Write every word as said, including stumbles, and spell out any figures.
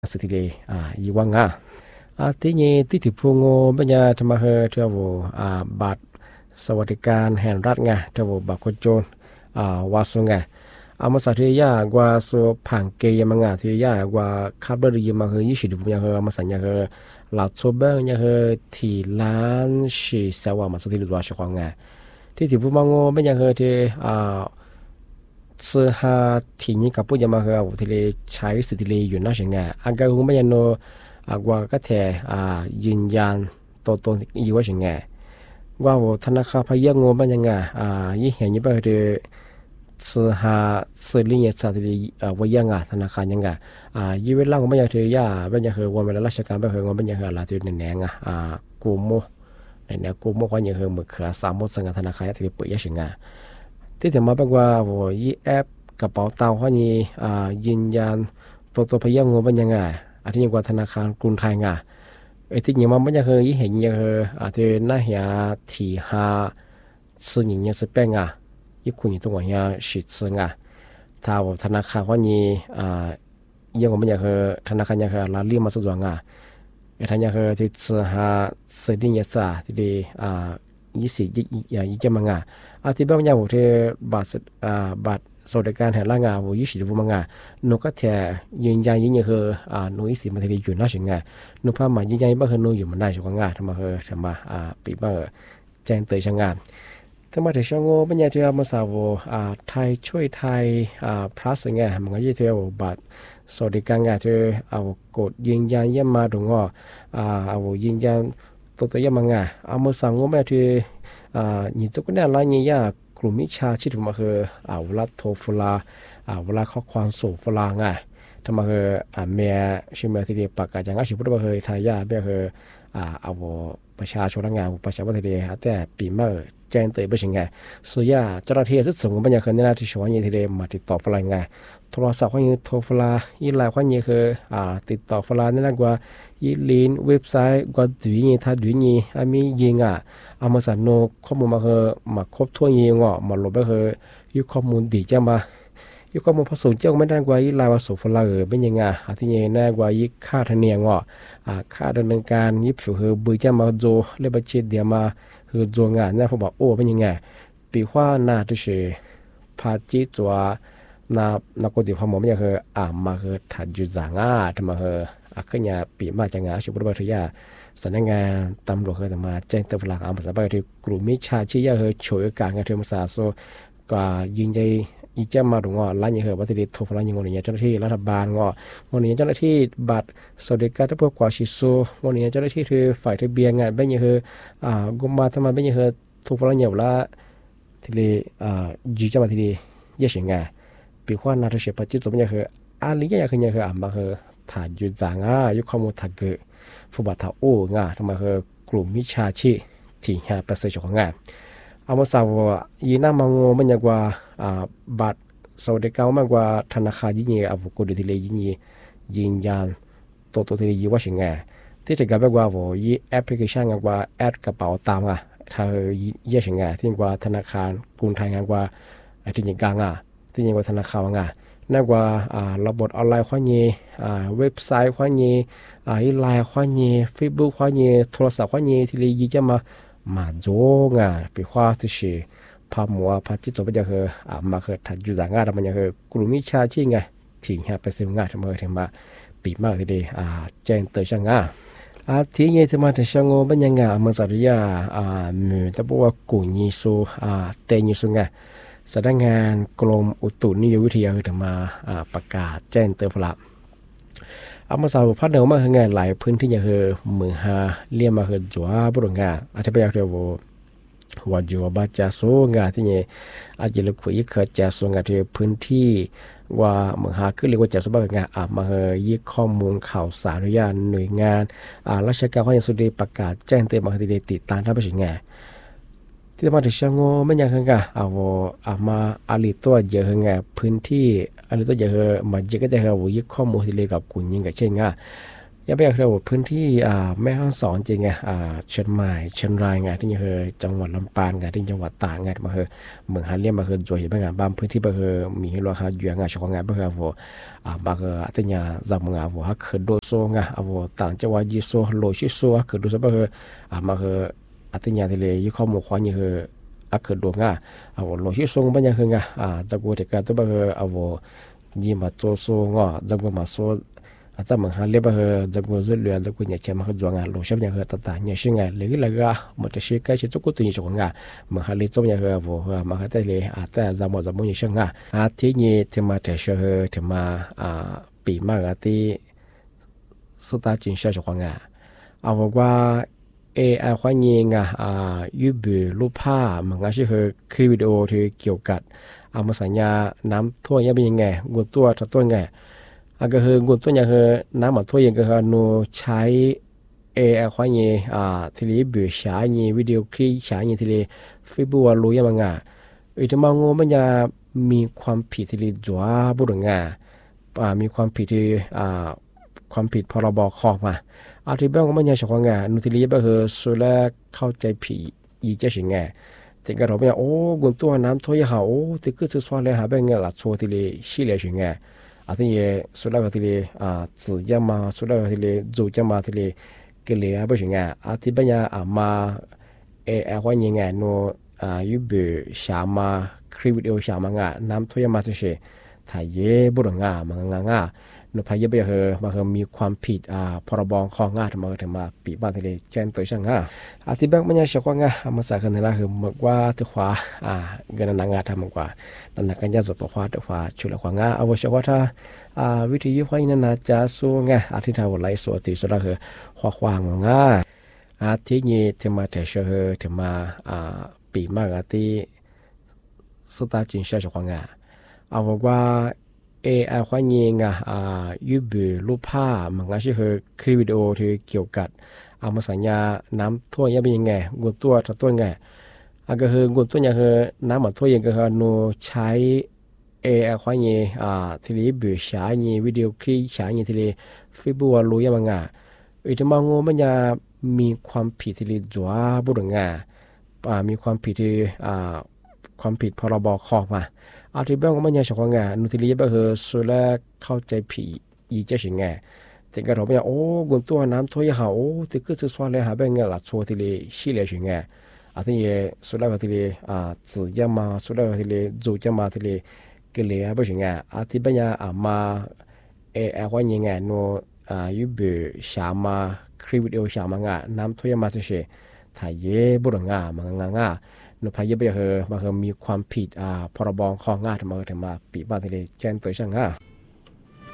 สติเลอ่ายีวังอ่ะอ่าที่นี่ที่ถือพวงโงปัญญาธรรมะเฮเทวอ่าบัตรสวัสดิการแห่งรัฐไงเทวบัตรคนจนอ่าวาสุงไงอามาสัตยากว่าสุผังเกยมังอ่ะที่ยากว่าคาร์บอนยมังเฮยี่สิบดุยังเฮมาสัญญาเฮลาโซเบยังเฮที่ล้านสี่สวามาสติลตัวชควงไงที่ถือพวงโงปัญญาเฮที่อ่า是哈体验กับปุยมาเฮาที่เลยใช้สิทธิเลยอยู่น่าเสียงอ่ะอากาศคงไม่ยันโนอากว่าก็แท้อ่ายืนยันตัวตนอยู่ว่าเสียงอ่ะว่าธนาคารพายังงงบ้างยังไงอ่ายี่เห็นยี่บ้างคือ是哈是另一场的呃ว่ายังอ่ะธนาคารยังไงอ่ายี่เวลาของบ้างยังคือยาบ้างยังคือวันเวลาราชการบ้างคือบ้างยังคืออะไรที่ในแหนงอ่ะอ่ากูโมในแหนงกูโมก็ยังคือมือขาสามมดสังกัดธนาคารที่เปิดยังเสียงอ่ะที่ถึงมาบอกว่าว่ายี่แอปกระเป๋าตังค์เขานี่อ่ายืนยันตัวตัวพยังงบันยังไงอาทิตย์ยังกว่าธนาคารกรุงไทยไงไอ้ที่ยังมันไม่ยังเคยเห็นยังเคยอาทิตย์น่าเหียที่หาซื้อยังยังซื้อแป้งอ่ะยี่คุณยังต้องว่ายังสิซื้อไงถ้าว่าธนาคารเขานี่อ่ายังว่ามันยังเคยธนาคารยังเคยลาเลี่ยมมาสะดวกอ่ะไอ้ท่านยังเคยที่ซื้อหาซื้อดิ้งยังซ่าที่ดีอ่ายี่สิบยี่ยี่ยี่จะมังอ่ะอาทิตย์บางอย่างผมเทบัตรอ่าบัตรสวัสดิการแห่งร่างงานผมยี่สิบมังอ่ะนกก็แทยืนยันยืนยันคืออ่าหนูยี่สิบมันที่อยู่น่าเสียงไงนกพามายืนยันบ้างคือหนูอยู่มันได้ช่วงงานทำมาคือทำมาอ่าปีบ้างแจ้งเตือนช่างงานทำมาถึงช่างโง่บางอย่างที่มาสาวอ่าไทยช่วยไทยอ่าพลัสไงมันก็ยี่เที่ยวบัตรสวัสดิการงานที่เอากดยืนยันยี่มาตรงอ่ะอ่าเอายืนยันตัวตัวยี่มังอ่ะเอามาสั่งว่าแม่ที่อ่า你这个呢来你呀กลุ่มมิชาชีพมาคืออ่าเวลาโทรฟลาอ่าเวลาข้อความส่งฟลาไงทำมาคืออ่าเมียชิมที่เดียปากกาจังก็ชิบุตรมาคือทายาเบี้ยคืออ่าเอาประชาชนงานประชาชนที่เดียแต่ปีเมื่อแจ้งเตือนไปถึงไงส่วนยาเจ้าหน้าที่จะส่งบรรยากาศในนาที่ชวนยี่ที่เดียมาติดต่อฟลาไงโทรศัพท์ของยี่โทรฟลายี่ไลน์ของยี่คืออ่าติดต่อฟลานี่นะกว่ายี่ลินเว็บไซต์กว่าดุยยี่ถ้าดุยยี่อามียิงอ่ะอามาสันโนข้อมูลมาคือมาครบถ้วนยี่งอมาลบไปคือยุข้อมูลดีจังมายุข้อมูลผสมเจ้าไม่ได้กว่ายี่ลายว่าสุฟลาเออเป็นยังไงอาทิตย์นี้น่ากว่ายี่ค่าธรรมเนียงอ่ะอ่าค่าดำเนินการยี่ผิวคือบุยจังมาโจเล็บเช็ดเดียมาคือโจงานน่าพอบอกโอ้เป็นยังไงปีว่าน่าจะเชื่อพาจิตัวนานักกฎหมายพอมองไม่ยังคืออ่ามาคือถัดจุดจางอ่ะทำมาคืออาขึ้นยาปีมาจังงาชิบุตรบัตรยาสำนักงานตำรวจเคยทำมาแจ้งเตือนหลักอาภาษาบ้านที่กลุ่มมิชาชียาเคยช่วยการงานเทอมศาสตร์โซก็ยิงใจอีเจ้ามาดูงอล้านยังเคยวัตถุดิบทุกฝ่ายยังงอเนี่ยเจ้าหน้าที่รัฐบาลงองอเนี่ยเจ้าหน้าที่บัตรสวัสดิการที่พวกกว่าชิโซงอเนี่ยเจ้าหน้าที่คือฝ่ายทะเบียนงานเป็นยังเคยอ่ากรมมาทำมาเป็นยังเคยทุกฝ่ายเนี่ยละทีนี้อ่าจีเจ้ามาทีนี้เยอะเสียงไงปีขวานนาทเชปัจจุบันยังเคยอาลียังเคยยังเคยอ่านมาเคยถ่ายยุจางอ่ะยุข้อมูลถักเกอฟุบะทาโอ้งาทำไมคือกลุ่มมิชาชีที่หาประสิทธิของงานเอามาสาวยีน่ามางงมันยากว่าอ่าบัตรสวัสดิการมากกว่าธนาคารยิ่งยี่อาวุธกุดที่เลยยิ่งยี่ยืนยันตัวตัวที่เลยยี่ว่าสิ่งไงที่จะกลายเป็นว่าว่ายี่แอปพลิเคชันงานกว่าแอดกระเป๋าตามอ่ะถ้ายี่สิ่งไงที่กว่าธนาคารกรุงไทยงานกว่าไอ้ที่ยังกลางอ่ะที่ยังกว่าธนาคารงานนักว่าอ่าระบบออนไลน์ข้อนี้อ่าเว็บไซต์ข้อนี้อ่าอีไลน์ข้อนี้เฟซบุ๊กข้อนี้โทรศัพท์ข้อนี้ที่เลยยี่จะมามาโจงอ่ะไปคว้าที่สิพามัวพาจิตตัวไปจะคืออ่ามาคือถัดอยู่จากงานมันจะคือกลุ่มมิชาชีไงที่หาไปซื้องานทำไมถึงมาปีมากทีเดียวอ่าแจ้งเตือนช่างงานอาที่ยี่ที่มาถึงช่างงบัญญัติงานมันสัตยาอ่ามือแต่บอกว่ากุญิสุอ่าเตญิสุไงสำนักงานกรมอุตุนิยมวิทยาถึงมาประกาศแจ้งเตือนฝรั่งเอามาสาวพัดเดิมมาคืองานหลายพื้นที่อย่างคือเมืองฮาเรียกมาคือจัวบุรุษงานอาจจะไปอยากเรียกว่าว่าจัวบาจาโซงานที่เนี่ยอาจจะเรียกว่าอีกคือจาโซงานที่พื้นที่ว่าเมืองฮาคือเรียกว่าจาโซบ้างานอ่ะมาคือยี่ข้อมูลข่าวสารยานหน่วยงานอ่าราชการข้อยังสุดประกาศแจ้งเตือนมาคือติดตามท่าประชิงงานที่มาถึงช่างโง่ไม่ยังไงเอาอามาอาลีตัวเยอะไงพื้นที่อาลีตัวเยอะมาเยอะก็จะเอาวิข้อมูลที่เรียกกับคุณยิงกับเช่นง่ะยังไปเราพื้นที่อ่าแม่ฮ่องสอนจริงไงอ่าเชียงใหม่เชียงรายไงที่เฮอจังหวัดลำปางไงที่จังหวัดตากไงมาเฮอเมืองฮาเลียมมาเฮอจอยบ้างบางพื้นที่มาเฮอมีให้เราหาอยู่งานชาวงานมาเฮอวัวอ่ามาเฮอที่เนี่ยจำงานวัวฮักเฮอโดโซไงวัวต่างจังหวัดยิโซโลชิโซฮักเฮอโดโซมาเฮออ่ามาเฮอที่เนี่ยที่เลยยี่ข้อมูลควายเฮอฮักเฮอโดงอ่ะวัวโลชิโซบ้างยังเฮงอ่าจากวัวเด็กกันตัวมาเฮอวัวยี่มาโจโซงอ่ะจากวัวมาโซอาจจะเหมือนฮาเลียบเฮอจะกูจะเลือจะกูเนี่ยเชื่อมาเขาจวงอ่ะโลชอบเนี่ยเฮอต่างๆเนี่ยชื่อไงหรืออะไรก็มันจะชื่อใกล้ชื่อจุกตัวนี้จงอ่ะเหมือนฮาเลียจงเนี่ยเฮอวัวเฮอมาเขาแต่เลยอาจจะจะหมดจะมุ่งเนี่ยชื่ออ่ะอาทิตย์นี้ที่มาแต่เชื่อเฮอที่มาอ่าปีมากที่สุดท้ายจริงเชื่อจงอ่ะเอาว่าเอไอความยิงอ่ะอ่ายูบูรูปภาพมันก็ชื่อเฮอคลิปวิดีโอที่เกี่ยวกับเอามาสัญญาน้ำท่วมยังเป็นยังไงงูตัวจะตัวไงอาก็คือกุนตัวอย่างคือน้ำมันทั่วยังก็คือนูใช้เอไอความยี่อ่าทีนี้บิวฉายยี่วิดีโอคลิปฉายยี่ทีนี้ฟิบูว่ารู้ยังไงอีที่มองว่ามันจะมีความผิดทีนี้จัวบุรุษงาอ่ามีความผิดที่อ่าความผิดพรบคอมมาอาที่บ้างว่ามันจะฉกงานูทีนี้ก็คือสุดแล้วเข้าใจผิดอีเจ้าสิงไงถึงกระทบเนี่ยโอ้กุนตัวน้ำทั่วยังหาโอ้ที่ก็จะสวเลยหาเป็นไงล่ะชัวทีนี้ชี้เลยสิงไงอาทิตย์สุดแล้วก็ทีนี้อ่าสื่อจะมาสุดแล้วก็ทีนี้จู่จะมาทีนี้เกลี่ยไม่ใช่ไงอาทิตย์ปัญญาอ่ามาเอไอความยังไงโนอ่ายูบีชามาคลิปวิดีโอชามางะน้ำทั่วมาที่เช่ถ่ายเย่บุรุษงามังงางาโนพายเย่ไปเหอมาเหอมีความผิดอ่าพรบของงาทำมาถึงมาปีบ้านทีนี้แจ้งตัวช่างงาอาทิตย์แบงค์ปัญญาเชื่อว่างามาใส่กันในละคือมากว่าที่ขวาอ่าเงินนางงาทำมากกว่านั่นนักการยาสุขภาพที่ขวาชุดละขวางาเอาไว้เชื่อว่าถ้าอ่าวิธียุคนี้น่าจะสู้ไงอาทิตย์เราไล่สวดที่สุดแล้วคือขวาขวางง่าอาทิตย์นี้ที่มาแต่เชื่อที่มาอ่าปีมากอาทิตย์สุดท้ายจริงเชื่อขวางาเอาว่าเอไอความยิงอ่ายูบูรูปภาพมันก็ชื่อคือคลิปวิดีโอที่เกี่ยวกับเอามาสัญญาน้ำท่วมยังเป็นยังไงกุนตัวจะตัวไงอาก็คือกุนตัวอย่างคือน้ำมันท่วมยังก็คือนูใช้เอไอความยิงอ่าทีนี้บิวฉายยิงวิดีโอคลิปฉายยิงทีนี้ฟิบูว่ารู้ยังไงอีที่มองว่ามันจะมีความผิดทีนี้จัวบุรุษงาอ่ามีความผิดที่อ่าความผิดพรบคอมมาอาที่บ้างว่ามันยังฉกงานูทีนี้ก็คือสุดแล้วเข้าใจผิดอีเจ้าสิงไงถึงกระทบเนี่ยโอ้กุนตัวน้ำท่วมยังหาโอ้ที่ก็จะสวดเลยหาเป็นไงล่ะชัวทีนี้ชี้เลยสิงไงอาที่สุดแล้วก็ทีนี้อ่าสื่อจะมาสุดแล้วก็ทีนี้จู่จะมาทีนี้เกลี่ยไม่ใช่ไงอาทิตย์ปัญญาอ่ามาเอไอความยังไงโนอ่ายูบูชามาคลิปวิดีโอชามางะน้ำท่วมมาที่เช่ถ่ายเย่บุรุษงามังงางานพายเย่ไปเหอมาเหอมีความผิดอ่าพรบของงาทำมาถึงมาปีบ้านที่เลยแจ้งตัวช่างงา